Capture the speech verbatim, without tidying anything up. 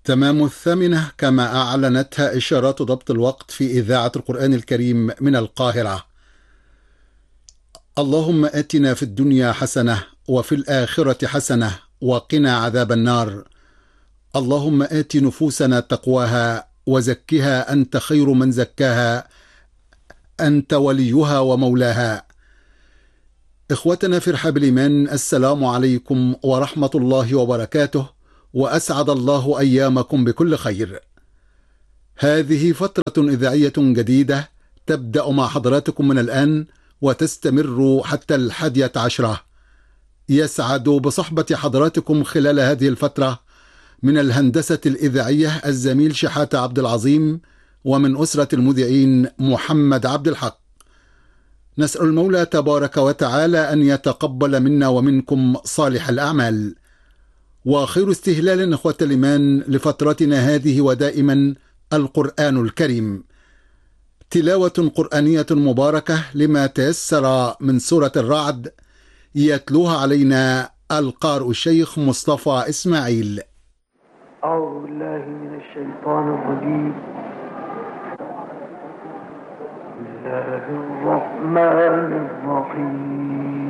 تمام الثامنة كما أعلنتها إشارات ضبط الوقت في إذاعة القرآن الكريم من القاهرة. اللهم آتنا في الدنيا حسنة وفي الآخرة حسنة وقنا عذاب النار. اللهم آت نفوسنا تقواها وزكها أنت خير من زكاها، أنت وليها ومولاها. إخوتنا في رحاب الإيمان، السلام عليكم ورحمة الله وبركاته، وأسعد الله أيامكم بكل خير. هذه فترة إذاعية جديدة تبدأ مع حضراتكم من الآن وتستمر حتى الحادية عشرة. يسعد بصحبة حضراتكم خلال هذه الفترة من الهندسة الإذاعية الزميل شحاتة عبد العظيم، ومن أسرة المذيعين محمد عبد الحق. نسأل المولى تبارك وتعالى أن يتقبل منا ومنكم صالح الأعمال. وخير استهلال إخوة الإيمان لفترتنا هذه ودائما القرآن الكريم، تلاوة قرآنية مباركة لما تيسر من سورة الرعد، يتلوها علينا القارئ الشيخ مصطفى إسماعيل. أعوذ بالله من الشيطان الرجيم. بسم الله الرحمن الرحيم.